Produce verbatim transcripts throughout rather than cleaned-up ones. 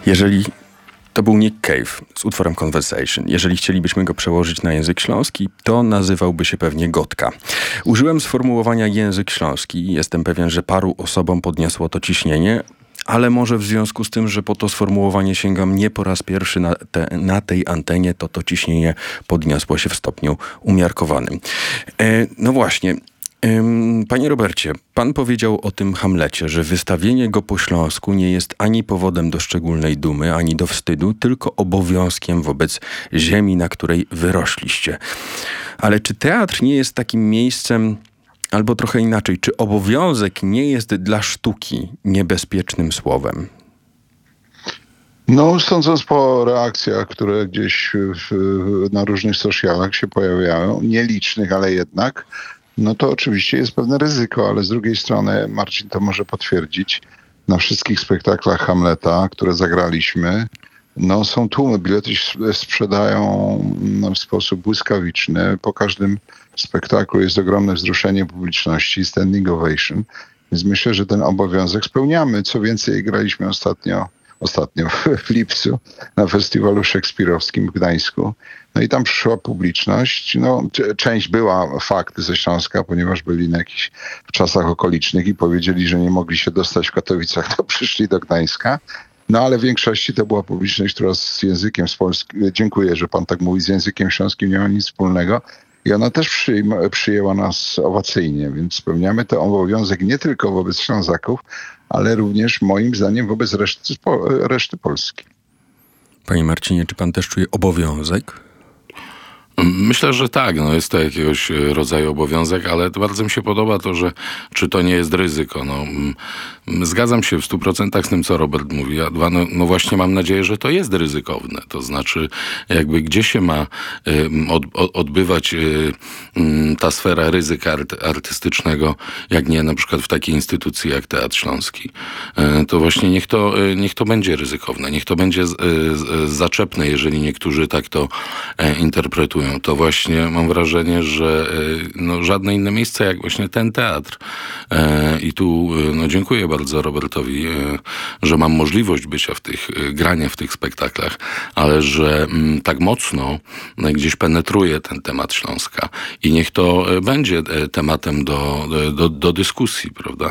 Jeżeli to był Nick Cave z utworem Conversation. Jeżeli chcielibyśmy go przełożyć na język śląski, to nazywałby się pewnie Gotka. Użyłem sformułowania język śląski. Jestem pewien, że paru osobom podniosło to ciśnienie, ale może w związku z tym, że po to sformułowanie sięgam nie po raz pierwszy na, te, na tej antenie, to to ciśnienie podniosło się w stopniu umiarkowanym. E, no właśnie. Panie Robercie, pan powiedział o tym Hamlecie, że wystawienie go po śląsku nie jest ani powodem do szczególnej dumy, ani do wstydu, tylko obowiązkiem wobec ziemi, na której wyrośliście. Ale czy teatr nie jest takim miejscem, albo trochę inaczej, czy obowiązek nie jest dla sztuki niebezpiecznym słowem? No, sądząc po reakcjach, które gdzieś w, na różnych socialach się pojawiają, nielicznych, ale jednak, no to oczywiście jest pewne ryzyko, ale z drugiej strony, Marcin to może potwierdzić, na wszystkich spektaklach Hamleta, które zagraliśmy, no są tłumy, bilety sprzedają no, w sposób błyskawiczny. Po każdym spektaklu jest ogromne wzruszenie publiczności, standing ovation, więc myślę, że ten obowiązek spełniamy. Co więcej, graliśmy ostatnio, ostatnio w lipcu na festiwalu szekspirowskim w Gdańsku. No i tam przyszła publiczność. No, część była fakt ze Śląska, ponieważ byli na jakichś w czasach okolicznych i powiedzieli, że nie mogli się dostać w Katowicach, to przyszli do Gdańska. No ale w większości to była publiczność, która z językiem z Polski, dziękuję, że pan tak mówi, z językiem śląskim nie ma nic wspólnego. I ona też przyjm- przyjęła nas owacyjnie, więc spełniamy ten obowiązek nie tylko wobec Ślązaków, ale również moim zdaniem wobec reszty, reszty Polski. Panie Marcinie, czy pan też czuje obowiązek? Myślę, że tak. No jest to jakiegoś rodzaju obowiązek, ale bardzo mi się podoba to, że czy to nie jest ryzyko. No, zgadzam się w stu procentach z tym, co Robert mówi. A dwa, no, no właśnie mam nadzieję, że to jest ryzykowne. To znaczy, jakby gdzie się ma y, od, odbywać y, y, ta sfera ryzyka art, artystycznego, jak nie na przykład w takiej instytucji jak Teatr Śląski. Y, to właśnie niech to, y, niech to będzie ryzykowne. Niech to będzie z, y, zaczepne, jeżeli niektórzy tak to y, interpretują. To właśnie mam wrażenie, że no, żadne inne miejsce jak właśnie ten teatr. E, I tu no, dziękuję bardzo Robertowi, e, że mam możliwość bycia w tych, e, grania w tych spektaklach, ale że m, tak mocno e, gdzieś penetruje ten temat Śląska i niech to e, będzie e, tematem do, do, do dyskusji, prawda?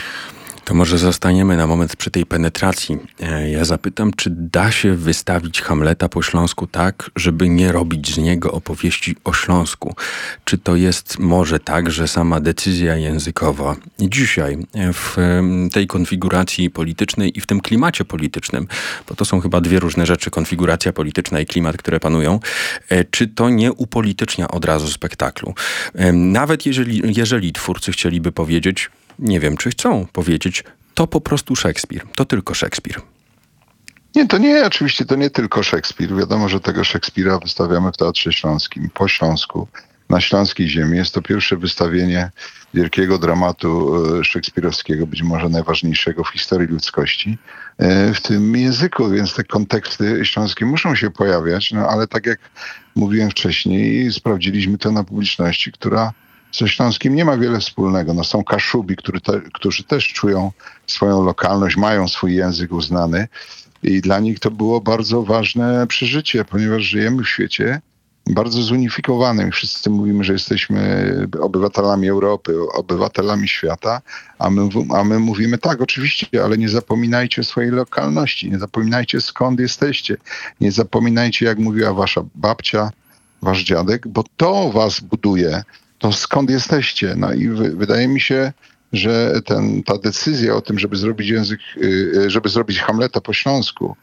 To może zostaniemy na moment przy tej penetracji. Ja zapytam, czy da się wystawić Hamleta po śląsku tak, żeby nie robić z niego opowieści o Śląsku? Czy to jest może tak, że sama decyzja językowa dzisiaj w tej konfiguracji politycznej i w tym klimacie politycznym, bo to są chyba dwie różne rzeczy, konfiguracja polityczna i klimat, które panują, czy to nie upolitycznia od razu spektaklu? Nawet jeżeli, jeżeli twórcy chcieliby powiedzieć, nie wiem, czy chcą powiedzieć, to po prostu Szekspir, to tylko Szekspir. Nie, to nie, oczywiście to nie tylko Szekspir. Wiadomo, że tego Szekspira wystawiamy w Teatrze Śląskim, po Śląsku, na śląskiej ziemi. Jest to pierwsze wystawienie wielkiego dramatu szekspirowskiego, być może najważniejszego w historii ludzkości, w tym języku, więc te konteksty śląskie muszą się pojawiać, no ale tak jak mówiłem wcześniej, sprawdziliśmy to na publiczności, która ze Śląskim nie ma wiele wspólnego. No są Kaszubi, którzy, te, którzy też czują swoją lokalność, mają swój język uznany i dla nich to było bardzo ważne przeżycie, ponieważ żyjemy w świecie bardzo zunifikowanym. Wszyscy mówimy, że jesteśmy obywatelami Europy, obywatelami świata, a my, a my mówimy tak, oczywiście, ale nie zapominajcie o swojej lokalności, nie zapominajcie skąd jesteście, nie zapominajcie, jak mówiła wasza babcia, wasz dziadek, bo to was buduje. To skąd jesteście? No i w, wydaje mi się, że ten, ta decyzja o tym, żeby zrobić język, żeby zrobić Hamleta po śląsku,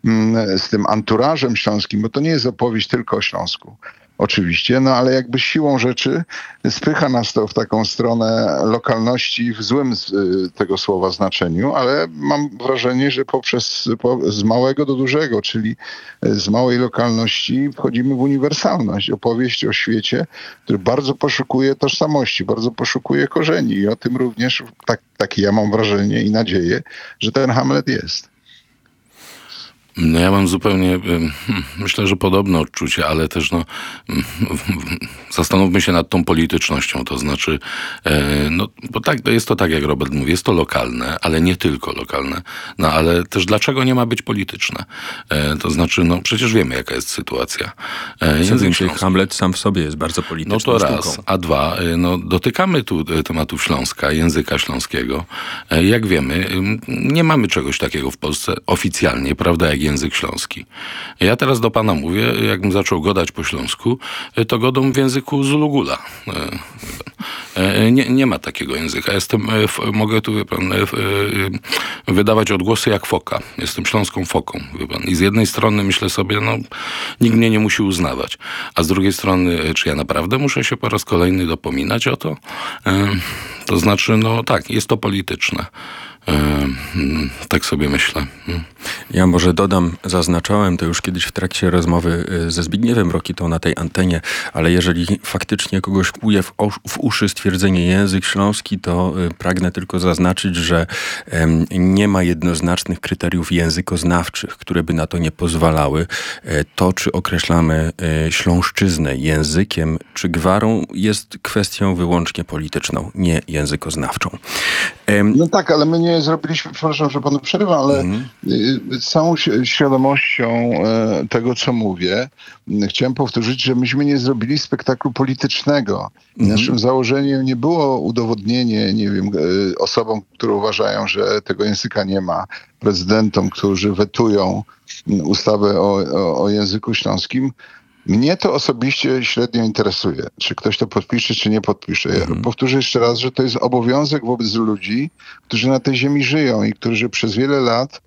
z tym anturażem śląskim, bo to nie jest opowieść tylko o Śląsku. Oczywiście, no ale jakby siłą rzeczy spycha nas to w taką stronę lokalności w złym z, tego słowa znaczeniu, ale mam wrażenie, że poprzez po, z małego do dużego, czyli z małej lokalności wchodzimy w uniwersalność. Opowieść o świecie, który bardzo poszukuje tożsamości, bardzo poszukuje korzeni i o tym również, tak, takie ja mam wrażenie i nadzieję, że ten Hamlet jest. No ja mam zupełnie, myślę, że podobne odczucie, ale też no, zastanówmy się nad tą politycznością, to znaczy, no bo tak, to jest to tak, jak Robert mówi, jest to lokalne, ale nie tylko lokalne, no ale też dlaczego nie ma być polityczne? To znaczy, no przecież wiemy, jaka jest sytuacja. Co więcej, Hamlet sam w sobie jest bardzo polityczną No to raz, sztuką. a dwa, no dotykamy tu tematów Śląska, języka śląskiego. Jak wiemy, nie mamy czegoś takiego w Polsce oficjalnie, prawda, jak język śląski. Ja teraz do pana mówię, jakbym zaczął gadać po śląsku, to godą w języku Zulugula. Nie, nie ma takiego języka. Jestem, mogę tu, wie pan, wydawać odgłosy jak foka. Jestem śląską foką, wie pan. I z jednej strony myślę sobie, no, nikt mnie nie musi uznawać. A z drugiej strony, czy ja naprawdę muszę się po raz kolejny dopominać o to? To znaczy, no tak, jest to polityczne. Tak sobie myślę. Ja może dodam, zaznaczałem to już kiedyś w trakcie rozmowy ze Zbigniewem Rokitą na tej antenie, ale jeżeli faktycznie kogoś kłuje w, w uszy stwierdzenie język śląski, to pragnę tylko zaznaczyć, że em, nie ma jednoznacznych kryteriów językoznawczych, które by na to nie pozwalały. To, czy określamy e, śląszczyznę językiem czy gwarą, jest kwestią wyłącznie polityczną, nie językoznawczą. Em, No tak, ale my nie zrobiliśmy, przepraszam, że panu przerywam, ale mm. z całą ś- świadomością e, tego, co mówię, chciałem powtórzyć, że myśmy nie zrobili spektaklu politycznego. Mm. Naszym założeniem nie było udowodnienie, nie wiem, e, osobom, które uważają, że tego języka nie ma, prezydentom, którzy wetują ustawę o, o, o języku śląskim. Mnie to osobiście średnio interesuje, czy ktoś to podpisze, czy nie podpisze. Ja Mhm. powtórzę jeszcze raz, że to jest obowiązek wobec ludzi, którzy na tej ziemi żyją i którzy przez wiele lat,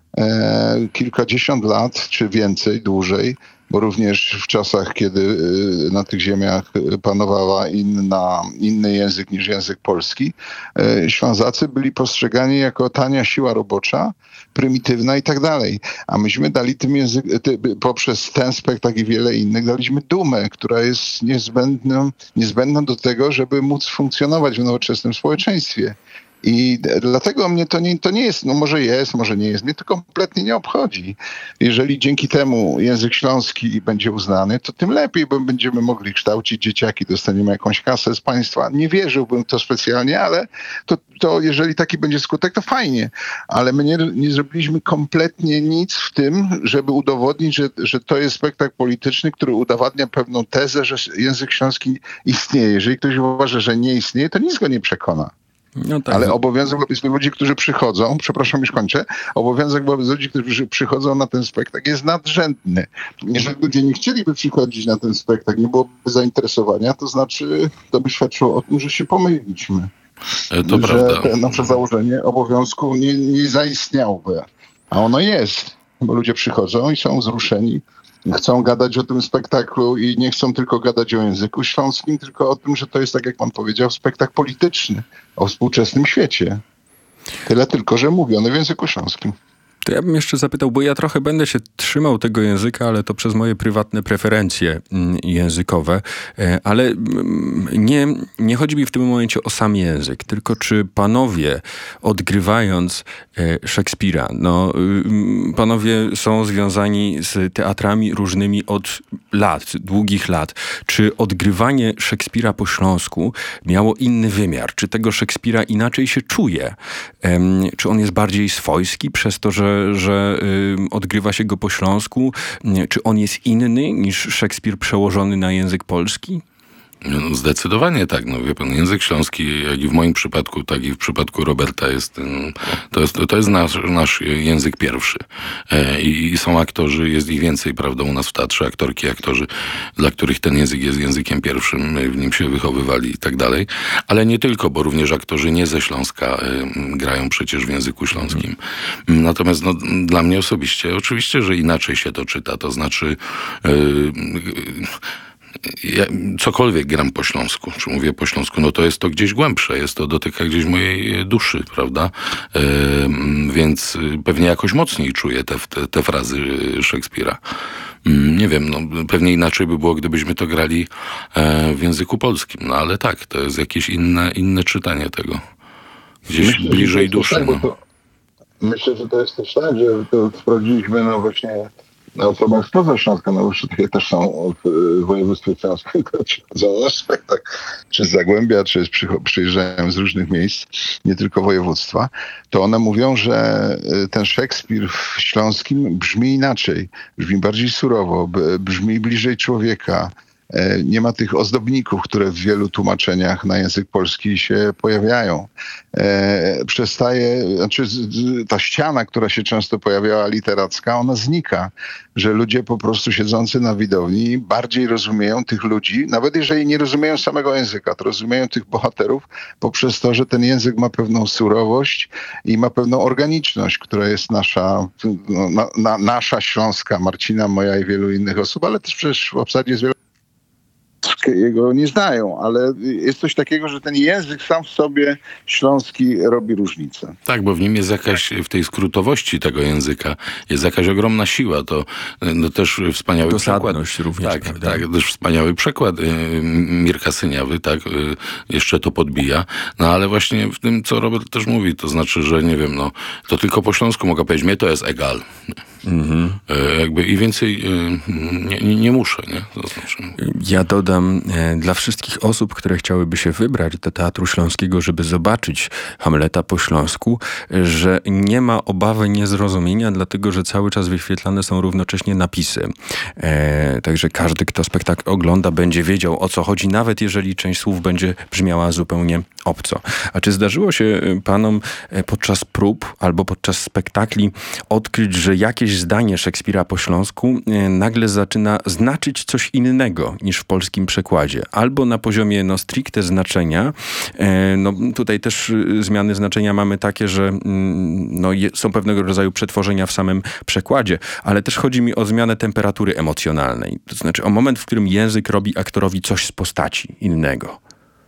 e, kilkadziesiąt lat, czy więcej, dłużej, bo również w czasach, kiedy e, na tych ziemiach panowała inna, inny język niż język polski, e, Ślązacy byli postrzegani jako tania siła robocza, prymitywna i tak dalej. A myśmy dali tym język, ty, poprzez ten spektakl i wiele innych, daliśmy dumę, która jest niezbędną, niezbędną do tego, żeby móc funkcjonować w nowoczesnym społeczeństwie. I dlatego mnie to nie, to nie jest, no może jest, może nie jest, mnie to kompletnie nie obchodzi. Jeżeli dzięki temu język śląski będzie uznany, to tym lepiej, bo będziemy mogli kształcić dzieciaki, dostaniemy jakąś kasę z państwa. Nie wierzyłbym w to specjalnie, ale to, to jeżeli taki będzie skutek, to fajnie. Ale my nie, nie zrobiliśmy kompletnie nic w tym, żeby udowodnić, że, że to jest spektakl polityczny, który udowadnia pewną tezę, że język śląski istnieje. Jeżeli ktoś uważa, że nie istnieje, to nic go nie przekona. No tak. Ale obowiązek wobec ludzi, którzy przychodzą, przepraszam, już kończę, obowiązek wobec ludzi, którzy przychodzą na ten spektakl jest nadrzędny. Jeżeli ludzie nie chcieliby przychodzić na ten spektakl, nie byłoby zainteresowania, to znaczy, to by świadczyło o tym, że się pomyliliśmy. To że prawda. Te nasze założenie obowiązku nie, nie zaistniałoby. A ono jest, bo ludzie przychodzą i są wzruszeni. Chcą gadać o tym spektaklu i nie chcą tylko gadać o języku śląskim, tylko o tym, że to jest, tak jak pan powiedział, spektakl polityczny o współczesnym świecie. Tyle tylko, że mówiony w języku śląskim. To ja bym jeszcze zapytał, bo ja trochę będę się trzymał tego języka, ale to przez moje prywatne preferencje mm, językowe, e, ale mm, nie, nie chodzi mi w tym momencie o sam język, tylko czy panowie, odgrywając e, Szekspira, no y, panowie są związani z teatrami różnymi od lat, długich lat, czy odgrywanie Szekspira po śląsku miało inny wymiar? Czy tego Szekspira inaczej się czuje? Em, czy on jest bardziej swojski przez to, że że y, odgrywa się go po śląsku? Czy on jest inny niż Szekspir przełożony na język polski? No, zdecydowanie tak. No, wie pan, język śląski, jak i w moim przypadku, tak i w przypadku Roberta, jest, to jest, to jest nasz, nasz język pierwszy. E, i, I są aktorzy, jest ich więcej, prawda, u nas w teatrze, aktorki, aktorzy, dla których ten język jest językiem pierwszym, w nim się wychowywali i tak dalej. Ale nie tylko, bo również aktorzy nie ze Śląska e, grają przecież w języku śląskim. Mm. Natomiast no, dla mnie osobiście, oczywiście, że inaczej się to czyta, to znaczy... E, Ja cokolwiek gram po śląsku, czy mówię po śląsku, no to jest to gdzieś głębsze, jest to dotyka gdzieś mojej duszy, prawda? E, więc pewnie jakoś mocniej czuję te, te, te frazy Szekspira. Nie wiem, no pewnie inaczej by było, gdybyśmy to grali e, w języku polskim, no ale tak, to jest jakieś inne, inne czytanie tego. Gdzieś Myślę, bliżej że to duszy. tak, bo No. to, Myślę, że to jest też tak, że to sprawdziliśmy no właśnie na osobach spoza Śląska, no już takie też są w województwie śląskim, które przychodzą na spektakl, czy z Zagłębia, czy przycho- przyjeżdżają z różnych miejsc, nie tylko województwa, to one mówią, że ten Szekspir w śląskim brzmi inaczej, brzmi bardziej surowo, b- brzmi bliżej człowieka. Nie ma tych ozdobników, które w wielu tłumaczeniach na język polski się pojawiają. E, przestaje, znaczy z, z, ta ściana, która się często pojawiała literacka, ona znika. Że ludzie po prostu siedzący na widowni bardziej rozumieją tych ludzi, nawet jeżeli nie rozumieją samego języka, to rozumieją tych bohaterów poprzez to, że ten język ma pewną surowość i ma pewną organiczność, która jest nasza, no, na, na, nasza śląska, Marcina, moja i wielu innych osób, ale też przecież w obsadzie jest wiele jego nie znają, ale jest coś takiego, że ten język sam w sobie śląski robi różnicę. Tak, bo w nim jest jakaś, w tej skrótowości tego języka jest jakaś ogromna siła. To no, też wspaniały Dosadność przykład. również, Tak, prawda? tak, też wspaniały przykład y, Mirka Syniawy, tak, y, jeszcze to podbija. No ale właśnie w tym, co Robert też mówi, to znaczy, że nie wiem, no, to tylko po śląsku mogę powiedzieć, mnie to jest egal. Mhm. Y, jakby i więcej y, nie, nie, nie muszę, nie? To znaczy... Ja dodam, e, dla wszystkich osób, które chciałyby się wybrać do Teatru Śląskiego, żeby zobaczyć Hamleta po śląsku, że nie ma obawy niezrozumienia, dlatego że cały czas wyświetlane są równocześnie napisy. E, także każdy, kto spektakl ogląda, będzie wiedział, o co chodzi, nawet jeżeli część słów będzie brzmiała zupełnie obco. A czy zdarzyło się panom podczas prób albo podczas spektakli odkryć, że jakieś zdanie Szekspira po śląsku e, nagle zaczyna znaczyć coś innego niż w polskim przekładzie? Albo na poziomie no, stricte znaczenia, e, no tutaj też y, zmiany znaczenia mamy takie, że mm, no, je, są pewnego rodzaju przetworzenia w samym przekładzie, ale też chodzi mi o zmianę temperatury emocjonalnej. To znaczy o moment, w którym język robi aktorowi coś z postaci innego.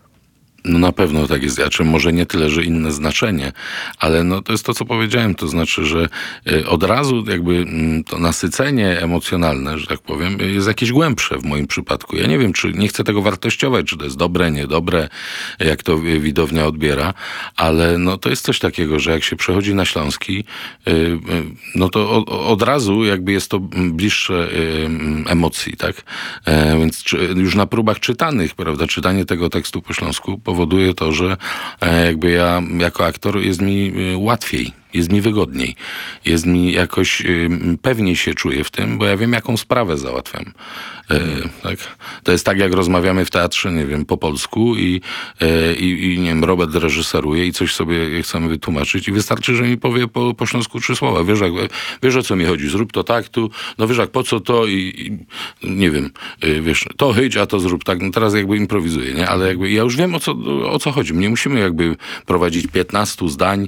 No na pewno tak jest, znaczy może nie tyle, że inne znaczenie, ale no to jest to, co powiedziałem, to znaczy, że y, od razu jakby mm, to nasycenie emocjonalne, że tak powiem, jest jakieś głębsze w moim przypadku. Ja nie wiem, czy nie chcę tego wartościować, czy to jest dobre, niedobre, jak to widownia odbiera, ale no to jest coś takiego, że jak się przechodzi na śląski, y, y, no to od, od razu jakby jest to bliższe y, emocji, tak? E, więc czy, już na próbach czytanych, prawda, czytanie tego tekstu po śląsku powoduje to, że jakby ja jako aktor jest mi łatwiej, jest mi wygodniej, jest mi jakoś pewniej się czuję w tym, bo ja wiem, jaką sprawę załatwiam. E, tak? To jest tak, jak rozmawiamy w teatrze, nie wiem, po polsku i, e, i, i nie wiem, Robert reżyseruje i coś sobie chcemy wytłumaczyć i wystarczy, że mi powie po, po śląsku trzy słowa. Wiesz, jak, wiesz, o co mi chodzi, zrób to tak, tu, no wiesz, jak po co to i, i nie wiem, e, wiesz, to chyć, a to zrób tak. No teraz jakby improwizuję, nie? Ale jakby ja już wiem, o co, o co chodzi. Nie musimy jakby prowadzić piętnastu zdań,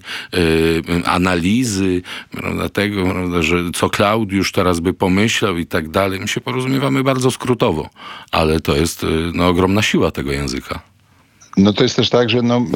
e, analizy, prawda, tego, prawda, że co Klaudiusz teraz by pomyślał i tak dalej. My się porozumiewamy bardzo skrótowo, ale to jest no, ogromna siła tego języka. No to jest też tak, że no,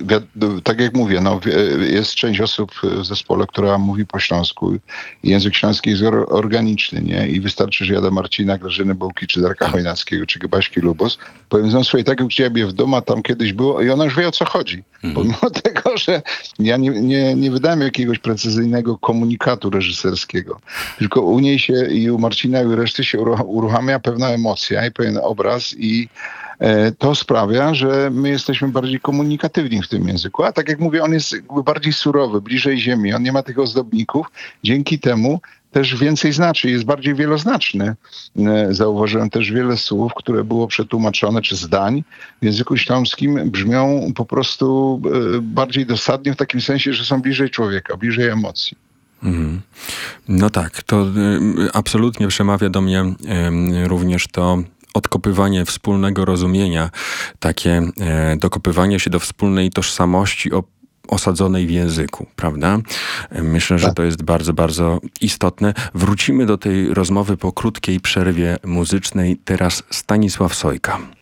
tak jak mówię, no, jest część osób w zespole, która mówi po śląsku. Język śląski jest organiczny, nie? I wystarczy, że ja do Marcina, Grażyny Bułki, czy Darka Chojnackiego, czy Baśki Lubos powiem, no słuchaj, tak jak u ciebie w domu, tam kiedyś było i ona już wie, o co chodzi. Mhm. Pomimo tego, że ja nie, nie, nie wydałem jakiegoś precyzyjnego komunikatu reżyserskiego, tylko u niej się i u Marcina i u reszty się uruchamia pewna emocja i pewien obraz i to sprawia, że my jesteśmy bardziej komunikatywni w tym języku. A tak jak mówię, on jest bardziej surowy, bliżej ziemi. On nie ma tych ozdobników. Dzięki temu też więcej znaczy. Jest bardziej wieloznaczny. Zauważyłem też wiele słów, które było przetłumaczone, czy zdań w języku śląskim brzmią po prostu bardziej dosadnie w takim sensie, że są bliżej człowieka, bliżej emocji. Mm. No tak, to y, absolutnie przemawia do mnie y, również to odkopywanie wspólnego rozumienia, takie e, dokopywanie się do wspólnej tożsamości o, osadzonej w języku, prawda? Myślę, że to jest bardzo, bardzo istotne. Wrócimy do tej rozmowy po krótkiej przerwie muzycznej. Teraz Stanisław Sojka.